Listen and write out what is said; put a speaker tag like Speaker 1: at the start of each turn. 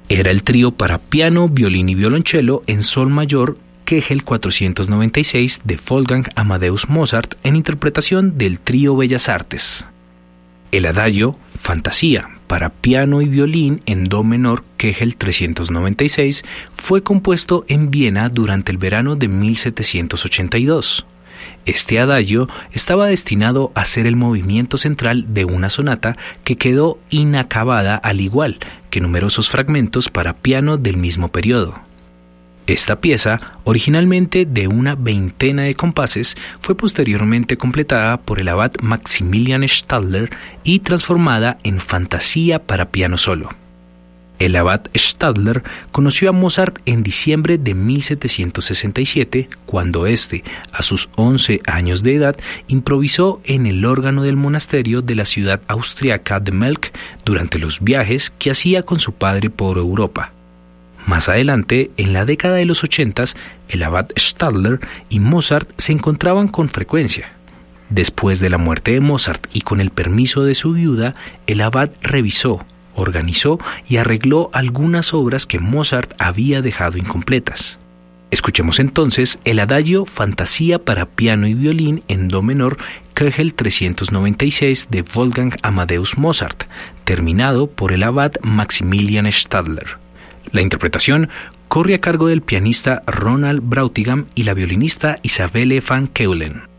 Speaker 1: Era el trío para piano, violín y violonchelo en sol mayor Kegel 496 de Wolfgang Amadeus Mozart en interpretación del Trío Bellas Artes. El adagio Fantasía para piano y violín en do menor Kegel 396 fue compuesto en Viena durante el verano de 1782. Este adagio estaba destinado a ser el movimiento central de una sonata que quedó inacabada, al igual que numerosos fragmentos para piano del mismo periodo. Esta pieza, originalmente de una veintena de compases, fue posteriormente completada por el abad Maximilian Stadler y transformada en Fantasía para piano solo. El abad Stadler conoció a Mozart en diciembre de 1767, cuando éste, a sus 11 años de edad, improvisó en el órgano del monasterio de la ciudad austriaca de Melk durante los viajes que hacía con su padre por Europa. Más adelante, en la década de los 80, el abad Stadler y Mozart se encontraban con frecuencia. Después de la muerte de Mozart y con el permiso de su viuda, el abad revisó, organizó y arregló algunas obras que Mozart había dejado incompletas. Escuchemos entonces el adagio Fantasía para piano y violín en do menor Kegel 396 de Wolfgang Amadeus Mozart, terminado por el abad Maximilian Stadler. La interpretación corre a cargo del pianista Ronald Brautigam y la violinista Isabelle van Keulen.